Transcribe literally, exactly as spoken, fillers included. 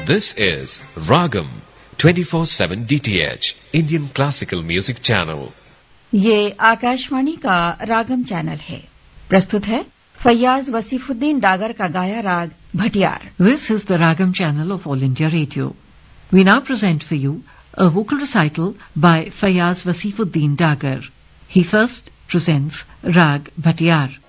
This is Ragam twenty-four seven D T H Indian Classical Music Channel. ये आकाशवाणी का रागम channel है। प्रस्तुत है फैयाज वसीफुद्दीन डागर का गाया राग Bhatiyar. This is the Ragam channel of All India Radio. We now present for you a vocal recital by Fayaz Wasifuddin Dagar. He first presents Rag Bhatiyar.